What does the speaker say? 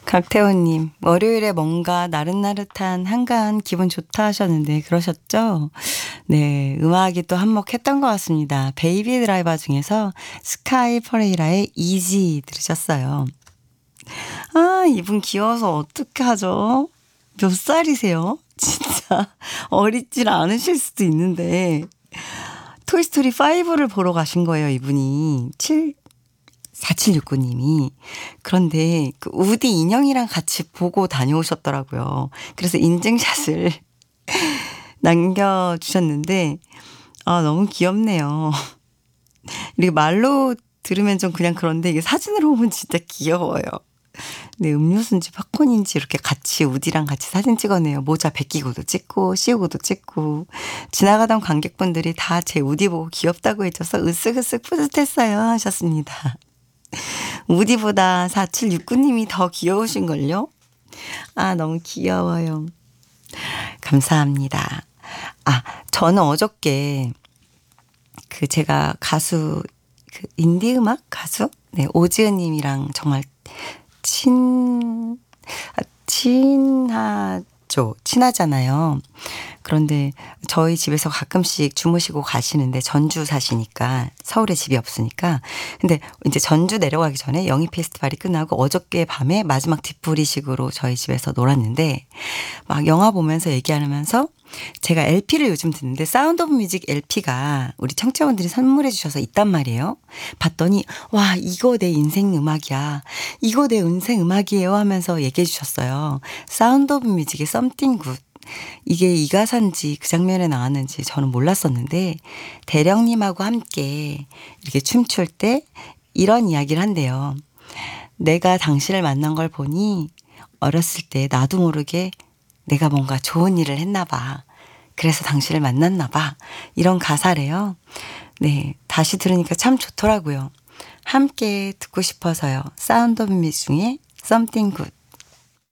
강태호님, 월요일에 뭔가 나릇나릇한 한가한 기분 좋다 하셨는데 그러셨죠? 네, 음악이 또 한몫했던 것 같습니다. 베이비 드라이버 중에서 스카이 퍼레이라의 이지 들으셨어요. 아, 이분 귀여워서 어떻게 하죠? 몇 살이세요? 진짜 어리질 않으실 수도 있는데 토이스토리 5를 보러 가신 거예요, 이분이. 4769님이. 그런데 그 우디 인형이랑 같이 보고 다녀오셨더라고요. 그래서 인증샷을 남겨주셨는데, 아, 너무 귀엽네요. 이렇게 말로 들으면 좀 그냥 그런데 이게 사진으로 보면 진짜 귀여워요. 네, 음료수인지 팝콘인지 이렇게 같이 우디랑 같이 사진 찍어내요. 모자 벗기고도 찍고 씌우고도 찍고 지나가던 관객분들이 다 제 우디 보고 귀엽다고 해줘서 으쓱으쓱 뿌듯했어요 하셨습니다. 우디보다 4769님이 더 귀여우신걸요? 아, 너무 귀여워요. 감사합니다. 아, 저는 어저께 그 제가 가수, 그 인디 음악 가수? 네, 오지은 님이랑 정말 친하잖아요. 그런데 저희 집에서 가끔씩 주무시고 가시는데 전주 사시니까 서울에 집이 없으니까 근데 이제 전주 내려가기 전에 영희 페스티벌이 끝나고 어저께 밤에 마지막 뒤풀이식으로 저희 집에서 놀았는데 막 영화 보면서 얘기하면서 제가 LP를 요즘 듣는데 사운드 오브 뮤직 LP가 우리 청취자분들이 선물해 주셔서 있단 말이에요. 봤더니 와 이거 내 인생 음악이야. 이거 내 인생 음악이에요 하면서 얘기해 주셨어요. 사운드 오브 뮤직의 Something Good. 이게 이 가사인지 그 장면에 나왔는지 저는 몰랐었는데 대령님하고 함께 이렇게 춤출 때 이런 이야기를 한대요. 내가 당신을 만난 걸 보니 어렸을 때 나도 모르게 내가 뭔가 좋은 일을 했나 봐. 그래서 당신을 만났나 봐. 이런 가사래요. 네, 다시 들으니까 참 좋더라고요. 함께 듣고 싶어서요. 사운드 오브 뮤직 중에 Something Good.